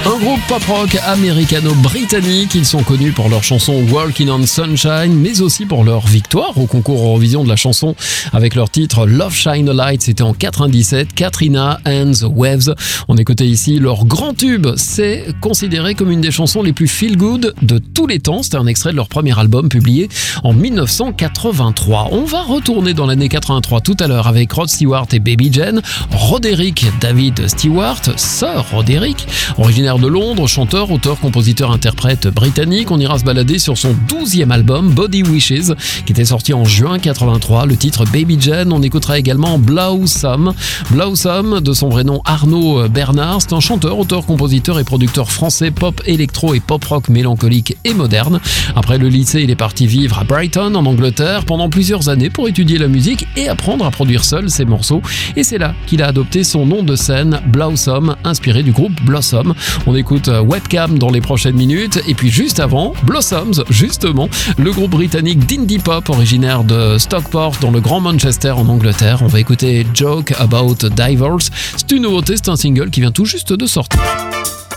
Un groupe pop-rock américano-britannique, ils sont connus pour leur chanson Walking on Sunshine, mais aussi pour leur victoire au concours Eurovision de la chanson avec leur titre Love Shine a Light, c'était en 97, Katrina and the Waves. On écoutait ici leur grand tube, c'est considéré comme une des chansons les plus feel-good de tous les temps, c'était un extrait de leur premier album publié en 1983. On va retourner dans l'année 83 tout à l'heure avec Rod Stewart et Baby Jane, Roderick David Stewart, Sir Roderick, originaire de Londres, chanteur, auteur, compositeur, interprète britannique. On ira se balader sur son 12e album Body Wishes qui était sorti en juin 83, le titre Baby Jane. On écoutera également Blossom. Blossom, de son vrai nom Arnaud Bernard, c'est un chanteur, auteur, compositeur et producteur français pop, électro et pop rock mélancolique et moderne. Après le lycée, il est parti vivre à Brighton en Angleterre pendant plusieurs années pour étudier la musique et apprendre à produire seul ses morceaux. Et c'est là qu'il a adopté son nom de scène, Blossom, inspiré du groupe Blossom. On écoute Webcam dans les prochaines minutes. Et puis juste avant, Blossoms, justement, le groupe britannique d'indie pop originaire de Stockport dans le Grand Manchester en Angleterre. On va écouter Joke About Divers. C'est une nouveauté, c'est un single qui vient tout juste de sortir.